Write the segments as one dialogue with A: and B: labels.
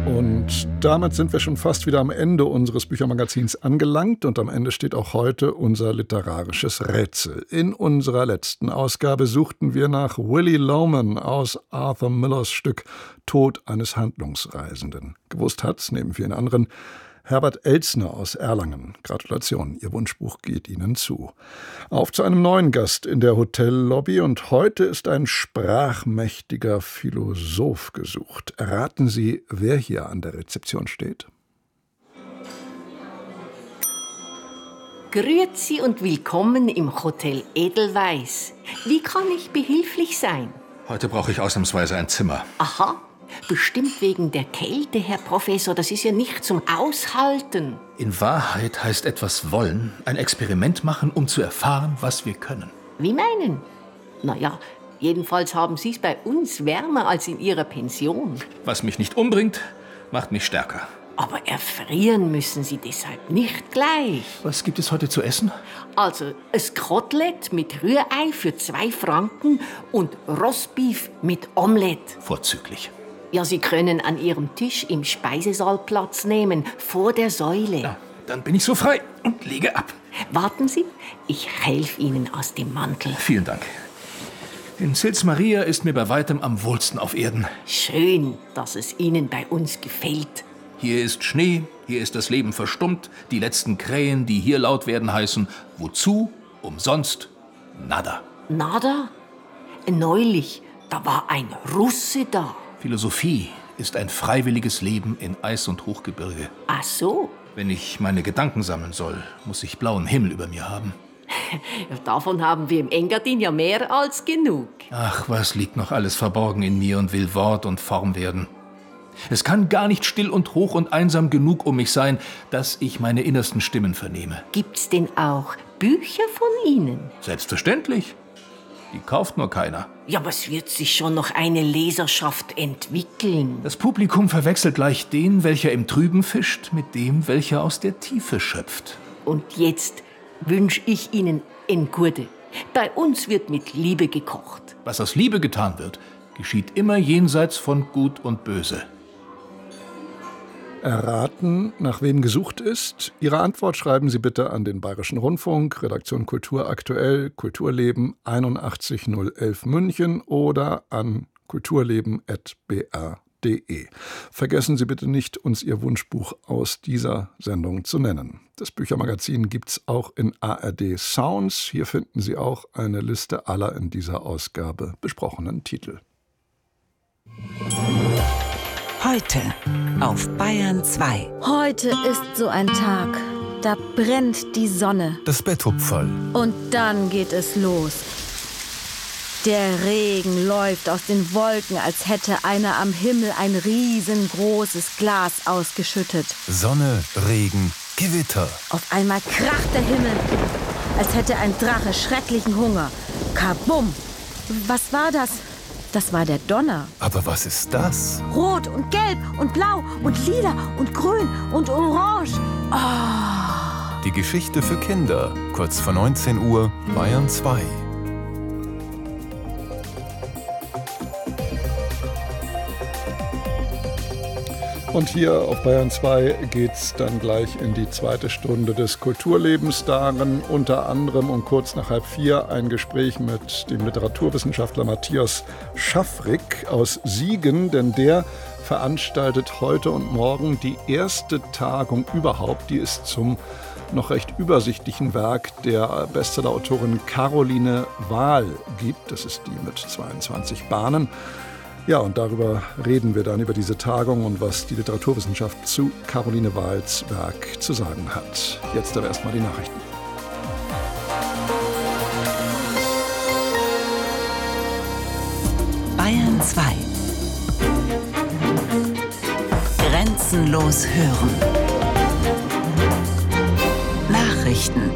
A: Und damit sind wir schon fast wieder am Ende unseres Büchermagazins angelangt und am Ende steht auch heute unser literarisches Rätsel. In unserer letzten Ausgabe suchten wir nach Willy Loman aus Arthur Millers Stück Tod eines Handlungsreisenden. Gewusst hat's, neben vielen anderen, Herbert Elzner aus Erlangen. Gratulation, Ihr Wunschbuch geht Ihnen zu. Auf zu einem neuen Gast in der Hotellobby und heute ist ein sprachmächtiger Philosoph gesucht. Erraten Sie, wer hier an der Rezeption steht?
B: Grüezi und willkommen im Hotel Edelweiss. Wie kann ich behilflich sein?
C: Heute brauche ich ausnahmsweise ein Zimmer.
B: Aha. Bestimmt wegen der Kälte, Herr Professor. Das ist ja nicht zum Aushalten.
C: In Wahrheit heißt etwas wollen, ein Experiment machen, um zu erfahren, was wir können.
B: Wie meinen? Naja, jedenfalls haben Sie es bei uns wärmer als in Ihrer Pension.
C: Was mich nicht umbringt, macht mich stärker.
B: Aber erfrieren müssen Sie deshalb nicht gleich.
C: Was gibt es heute zu essen?
B: Also, ein Kotelett mit Rührei für 2 Franken und Rostbeef mit Omelette.
C: Vorzüglich.
B: Ja, Sie können an Ihrem Tisch im Speisesaal Platz nehmen, vor der Säule.
C: Ja, dann bin ich so frei und lege ab.
B: Warten Sie, ich helfe Ihnen aus dem Mantel.
C: Vielen Dank. In Sils Maria ist mir bei weitem am wohlsten auf Erden.
B: Schön, dass es Ihnen bei uns gefällt.
C: Hier ist Schnee, hier ist das Leben verstummt. Die letzten Krähen, die hier laut werden, heißen wozu, umsonst, nada.
B: Nada? Neulich, da war ein Russe da.
C: Philosophie ist ein freiwilliges Leben in Eis- und Hochgebirge.
B: Ach so.
C: Wenn ich meine Gedanken sammeln soll, muss ich blauen Himmel über mir haben.
B: Davon haben wir im Engadin ja mehr als genug.
C: Ach, was liegt noch alles verborgen in mir und will Wort und Form werden. Es kann gar nicht still und hoch und einsam genug um mich sein, dass ich meine innersten Stimmen vernehme.
B: Gibt's denn auch Bücher von Ihnen?
C: Selbstverständlich. Die kauft nur keiner.
B: Ja, aber es wird sich schon noch eine Leserschaft entwickeln.
C: Das Publikum verwechselt gleich den, welcher im Trüben fischt, mit dem, welcher aus der Tiefe schöpft.
B: Und jetzt wünsche ich Ihnen en Gurde. Bei uns wird mit Liebe gekocht.
C: Was aus Liebe getan wird, geschieht immer jenseits von Gut und Böse.
A: Erraten, nach wem gesucht ist? Ihre Antwort schreiben Sie bitte an den Bayerischen Rundfunk, Redaktion Kultur aktuell, Kulturleben 81011 München oder an kulturleben@br.de. Vergessen Sie bitte nicht, uns Ihr Wunschbuch aus dieser Sendung zu nennen. Das Büchermagazin gibt's auch in ARD Sounds. Hier finden Sie auch eine Liste aller in dieser Ausgabe besprochenen Titel.
D: Heute auf Bayern 2.
E: Heute ist so ein Tag. Da brennt die Sonne.
F: Das Bett hob voll.
E: Und dann geht es los. Der Regen läuft aus den Wolken, als hätte einer am Himmel ein riesengroßes Glas ausgeschüttet.
F: Sonne, Regen, Gewitter.
E: Auf einmal kracht der Himmel, als hätte ein Drache schrecklichen Hunger. Kabum! Was war das? Das war der Donner.
F: Aber was ist das?
E: Rot und gelb und blau und lila und grün und orange.
F: Die Geschichte für Kinder. Kurz vor 19 Uhr, Bayern 2.
A: Und hier auf Bayern 2 geht's dann gleich in die zweite Stunde des Kulturlebens. Darin unter anderem um kurz nach 3:30 ein Gespräch mit dem Literaturwissenschaftler Matthias Schaffrick aus Siegen, denn der veranstaltet heute und morgen die erste Tagung überhaupt, die es zum noch recht übersichtlichen Werk der Bestsellerautorin Caroline Wahl gibt. Das ist die mit 22 Bahnen. Ja, und darüber reden wir dann, über diese Tagung und was die Literaturwissenschaft zu Caroline Wahls Werk zu sagen hat. Jetzt aber erstmal die Nachrichten.
D: Bayern 2. Grenzenlos hören. Nachrichten.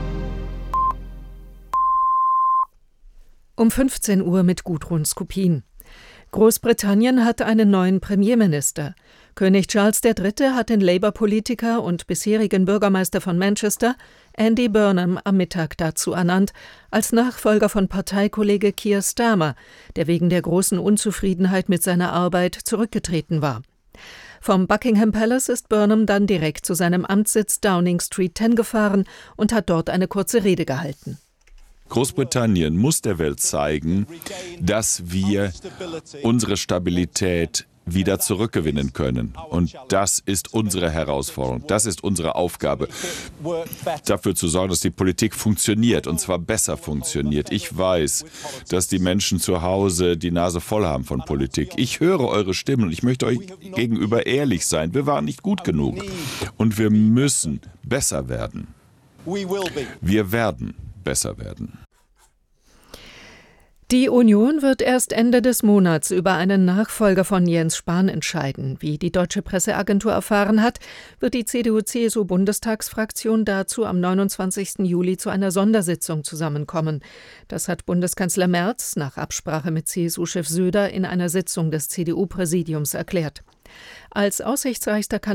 G: Um 15 Uhr mit Gudrun Skupin. Großbritannien hat einen neuen Premierminister. König Charles III. Hat den Labour-Politiker und bisherigen Bürgermeister von Manchester, Andy Burnham, am Mittag dazu ernannt, als Nachfolger von Parteikollege Keir Starmer, der wegen der großen Unzufriedenheit mit seiner Arbeit zurückgetreten war. Vom Buckingham Palace ist Burnham dann direkt zu seinem Amtssitz Downing Street 10 gefahren und hat dort eine kurze Rede gehalten.
H: Großbritannien muss der Welt zeigen, dass wir unsere Stabilität wieder zurückgewinnen können. Und das ist unsere Herausforderung, das ist unsere Aufgabe, dafür zu sorgen, dass die Politik funktioniert, und zwar besser funktioniert. Ich weiß, dass die Menschen zu Hause die Nase voll haben von Politik. Ich höre eure Stimmen und ich möchte euch gegenüber ehrlich sein. Wir waren nicht gut genug und wir müssen besser werden. Wir werden besser werden.
G: Die Union wird erst Ende des Monats über einen Nachfolger von Jens Spahn entscheiden. Wie die deutsche Presseagentur erfahren hat, wird die CDU-CSU-Bundestagsfraktion dazu am 29. Juli zu einer Sondersitzung zusammenkommen. Das hat Bundeskanzler Merz nach Absprache mit CSU-Chef Söder in einer Sitzung des CDU-Präsidiums erklärt. Als aussichtsreichster